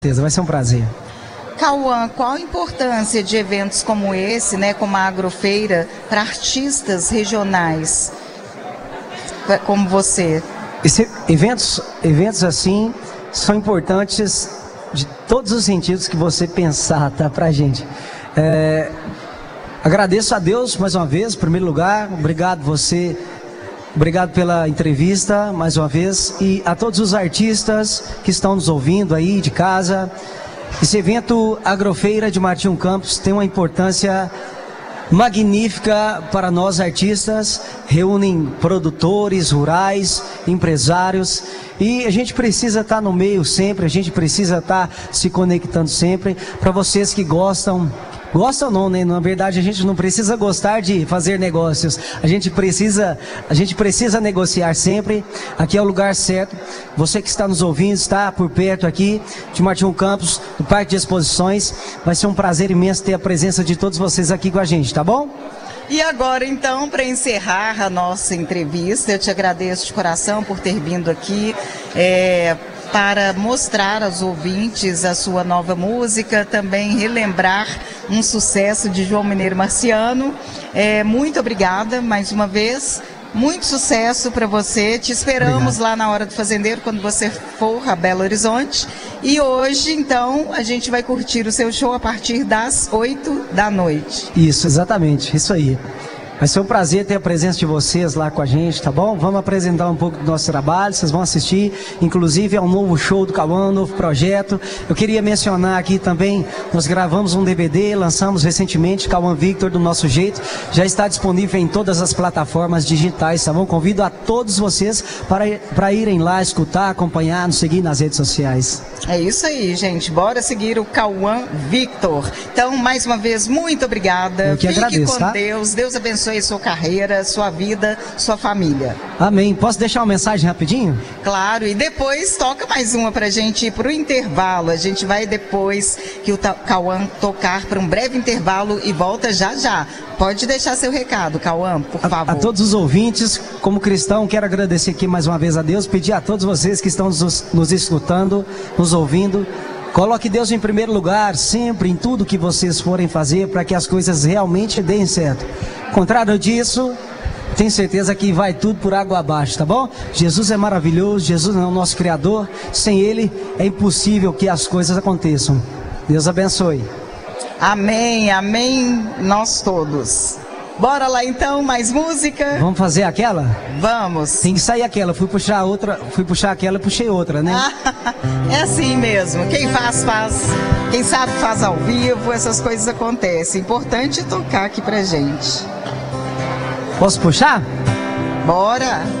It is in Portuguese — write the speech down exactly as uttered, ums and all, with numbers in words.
Vai ser um prazer. Cauã, qual a importância de eventos como esse, né, como a Agrofeira, para artistas regionais como você? Esse, eventos, eventos assim são importantes de todos os sentidos que você pensar, tá, pra gente. É, agradeço a Deus mais uma vez, em primeiro lugar, obrigado você, obrigado pela entrevista mais uma vez, e a todos os artistas que estão nos ouvindo aí de casa. Esse evento Agrofeira de Martinho Campos tem uma importância magnífica para nós artistas, reúnem produtores rurais, empresários, e a gente precisa estar no meio sempre, a gente precisa estar se conectando sempre. Para vocês que gostam, gostam ou não, né? Na verdade a gente não precisa gostar de fazer negócios, a gente precisa, a gente precisa negociar sempre. Aqui é o lugar certo. Você que está nos ouvindo, está por perto aqui de Martinho Campos, do Parque de Exposições, vai ser um prazer imenso ter a presença de todos vocês aqui com a gente, tá bom? E agora então, para encerrar a nossa entrevista, eu te agradeço de coração por ter vindo aqui, é, para mostrar aos ouvintes a sua nova música, também relembrar um sucesso de João Mineiro Marciano. É, muito obrigada mais uma vez, muito sucesso para você, te esperamos Obrigado. Lá na Hora do Fazendeiro, quando você for a Belo Horizonte. E hoje, então, a gente vai curtir o seu show a partir das oito da noite. Isso, exatamente, isso aí. Vai ser um prazer ter a presença de vocês lá com a gente, tá bom? Vamos apresentar um pouco do nosso trabalho, vocês vão assistir. Inclusive é um novo show do Cauã, um novo projeto. Eu queria mencionar aqui também, nós gravamos um D V D, lançamos recentemente, Cauã Victor, do nosso jeito. Já está disponível em todas as plataformas digitais, tá bom? Convido a todos vocês para, para irem lá, escutar, acompanhar, nos seguir nas redes sociais. É isso aí, gente. Bora seguir o Cauã Victor. Então, mais uma vez, muito obrigada. Eu que Fique agradeço, com tá? Deus. Deus abençoe sua carreira, sua vida, sua família. Amém. Posso deixar uma mensagem rapidinho? Claro, e depois toca mais uma pra gente ir pro intervalo. A gente vai depois que o Cauã tocar para um breve intervalo e volta já já. Pode deixar seu recado, Cauã, por favor. A, a todos os ouvintes, como cristão, quero agradecer aqui mais uma vez a Deus, pedir a todos vocês que estão nos, nos escutando, nos ouvindo, coloque Deus em primeiro lugar, sempre, em tudo que vocês forem fazer, para que as coisas realmente deem certo. Contrário disso, tenho certeza que vai tudo por água abaixo, tá bom? Jesus é maravilhoso, Jesus é o nosso Criador, sem Ele é impossível que as coisas aconteçam. Deus abençoe. Amém, amém, nós todos. Bora lá então, mais música? Vamos fazer aquela? Vamos. Tem que sair aquela, fui puxar outra, fui puxar aquela e puxei outra, né? É assim mesmo, quem faz, faz. Quem sabe faz ao vivo, essas coisas acontecem. Importante tocar aqui pra gente. Posso puxar? Bora!